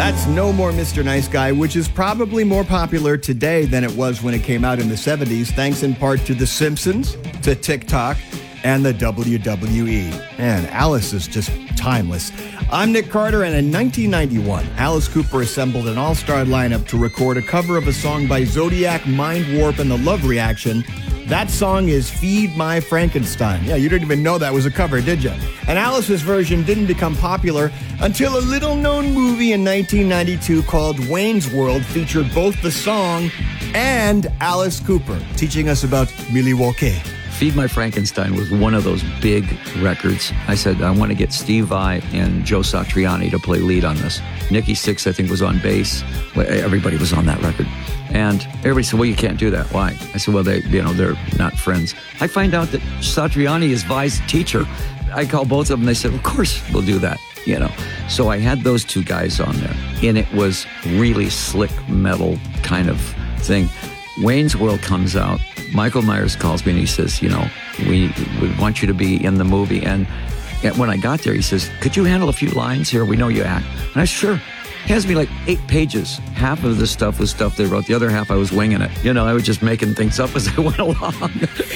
That's No More Mr. Nice Guy, which is probably more popular today than it was when it came out in the 70s, thanks in part to The Simpsons, to TikTok, and the WWE. Man, Alice is just timeless. I'm Nick Carter, and in 1991, Alice Cooper assembled an all-star lineup to record a cover of a song by Zodiac, Mind Warp, and The Love Reaction. That song is Feed My Frankenstein. Yeah, you didn't even know that was a cover, did you? And Alice's version didn't become popular until a little-known movie in 1992 called Wayne's World featured both the song and Alice Cooper, teaching us about Milwaukee. Feed My Frankenstein was one of those big records. I said, I want to get Steve Vai and Joe Satriani to play lead on this. Nikki Sixx, I think, was on bass. Everybody was on that record. And everybody said, well, you can't do that. Why? I said, well, they're not friends. I find out that Satriani is Vai's teacher. I called both of them. They said, of course we'll do that, So I had those two guys on there. And it was really slick metal kind of thing. Wayne's World comes out. Michael Myers calls me and he says, we want you to be in the movie. And when I got there, he says, could you handle a few lines here? We know you act. And I said, sure. He hands me like 8 pages. Half of the stuff was stuff they wrote. The other half I was winging it. I was just making things up as I went along.